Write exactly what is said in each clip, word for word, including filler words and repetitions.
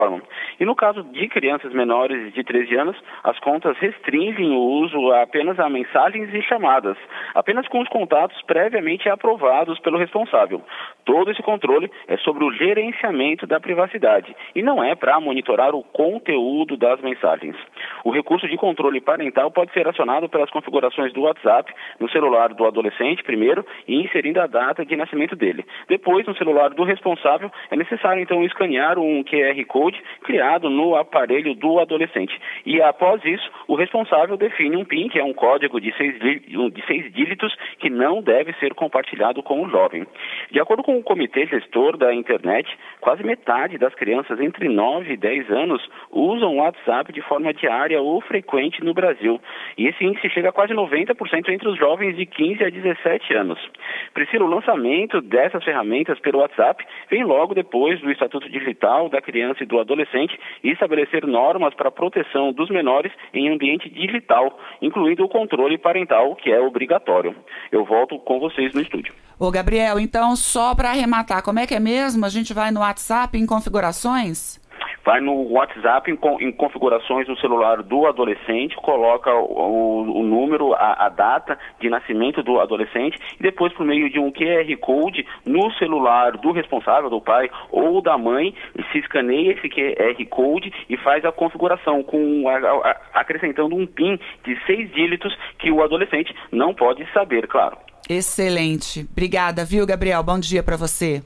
E no caso de crianças menores de treze anos, as contas restringem o uso apenas a mensagens e chamadas, apenas com os contatos previamente aprovados pelo responsável. Todo esse controle é sobre o gerenciamento da privacidade e não é para monitorar o conteúdo das mensagens. O recurso de controle parental pode ser acionado pelas configurações do WhatsApp no celular do adolescente primeiro e inserindo a data de nascimento dele. Depois, no celular do responsável, é necessário então escanear um Q R Code criado no aparelho do adolescente. E após isso, o responsável define um PIN, que é um código de seis, de seis dígitos que não deve ser compartilhado com o jovem. De acordo com o Comitê Gestor da Internet, quase metade das crianças entre nove e dez anos usam o WhatsApp de forma diária ou frequente no Brasil. E esse índice chega a quase noventa por cento entre os jovens de quinze a dezessete anos. Priscila, o lançamento dessas ferramentas pelo WhatsApp vem logo depois do Estatuto Digital da Criança e do Adolescente e estabelecer normas para a proteção dos menores em ambiente digital, incluindo o controle parental, que é obrigatório. Eu volto com vocês no estúdio. Ô, Gabriel, então, só para arrematar, como é que é mesmo? A gente vai no WhatsApp em configurações? Vai no WhatsApp, em, em configurações no celular do adolescente, coloca o, o número, a, a data de nascimento do adolescente e depois, por meio de um Q R Code no celular do responsável, do pai ou da mãe, se escaneia esse Q R Code e faz a configuração, com a, a, acrescentando um PIN de seis dígitos que o adolescente não pode saber, claro. Excelente. Obrigada, viu, Gabriel? Bom dia para você.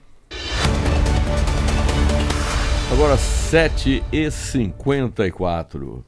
Agora sete e cinquenta e quatro.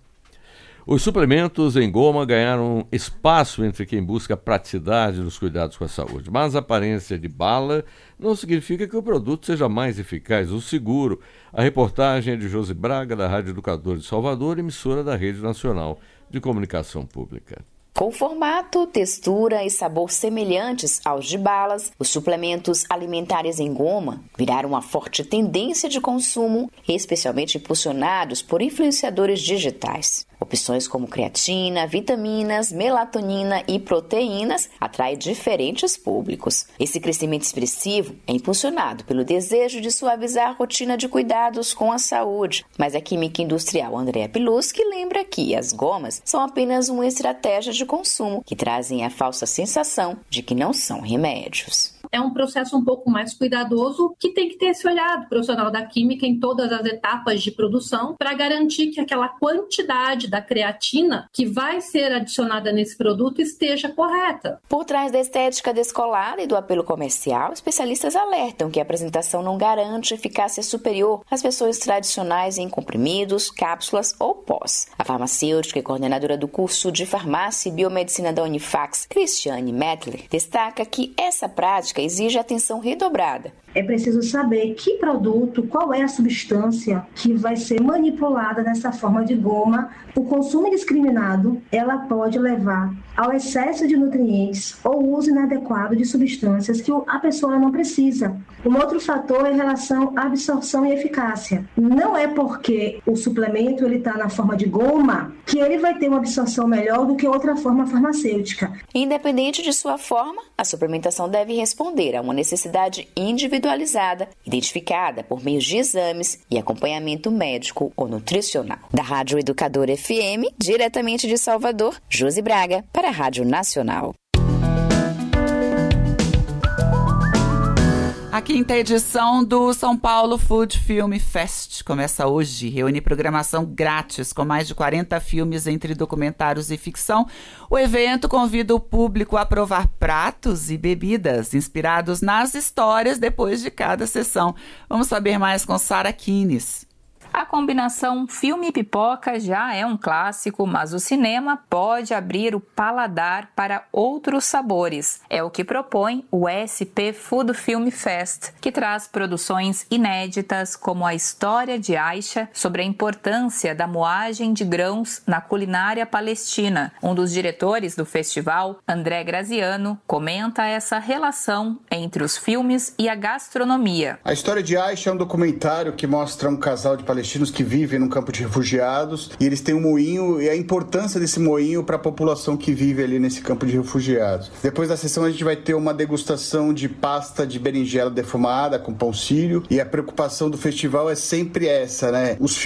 Os suplementos em goma ganharam espaço entre quem busca praticidade nos cuidados com a saúde. Mas a aparência de bala não significa que o produto seja mais eficaz ou seguro. A reportagem é de Josi Braga, da Rádio Educador de Salvador, emissora da Rede Nacional de Comunicação Pública. Com formato, textura e sabor semelhantes aos de balas, os suplementos alimentares em goma viraram uma forte tendência de consumo, especialmente impulsionados por influenciadores digitais. Opções como creatina, vitaminas, melatonina e proteínas atraem diferentes públicos. Esse crescimento expressivo é impulsionado pelo desejo de suavizar a rotina de cuidados com a saúde. Mas a química industrial Andrea Piluski lembra que as gomas são apenas uma estratégia de consumo que trazem a falsa sensação de que não são remédios. É um processo um pouco mais cuidadoso que tem que ter esse olhar do profissional da química em todas as etapas de produção para garantir que aquela quantidade da creatina que vai ser adicionada nesse produto esteja correta. Por trás da estética descolada e do apelo comercial, especialistas alertam que a apresentação não garante eficácia superior às versões tradicionais em comprimidos, cápsulas ou pós. A farmacêutica e coordenadora do curso de Farmácia e Biomedicina da Unifax, Cristiane Mettler, destaca que essa prática exige atenção redobrada. É preciso saber que produto, qual é a substância que vai ser manipulada nessa forma de goma. O consumo indiscriminado, ela pode levar ao excesso de nutrientes ou uso inadequado de substâncias que a pessoa não precisa. Um outro fator é em relação à absorção e eficácia. Não é porque o suplemento ele está na forma de goma que ele vai ter uma absorção melhor do que outra forma farmacêutica. Independente de sua forma, a suplementação deve responder a uma necessidade individualizada, identificada por meio de exames e acompanhamento médico ou nutricional. Da Rádio Educador F M, diretamente de Salvador, Josi Braga, para a Rádio Nacional. A quinta edição do São Paulo Food Film Fest começa hoje. Reúne programação grátis com mais de quarenta filmes entre documentários e ficção. O evento convida o público a provar pratos e bebidas inspirados nas histórias depois de cada sessão. Vamos saber mais com Sara Kines. A combinação filme e pipoca já é um clássico, mas o cinema pode abrir o paladar para outros sabores. É o que propõe o S P Food Film Fest, que traz produções inéditas como a história de Aisha sobre a importância da moagem de grãos na culinária palestina. Um dos diretores do festival, André Graziano, comenta essa relação entre os filmes e a gastronomia. A história de Aisha é um documentário que mostra um casal de palestinos palestinos que vivem num campo de refugiados, e eles têm um moinho e a importância desse moinho para a população que vive ali nesse campo de refugiados. Depois da sessão a gente vai ter uma degustação de pasta de berinjela defumada com pão sírio, e a preocupação do festival é sempre essa, né? Os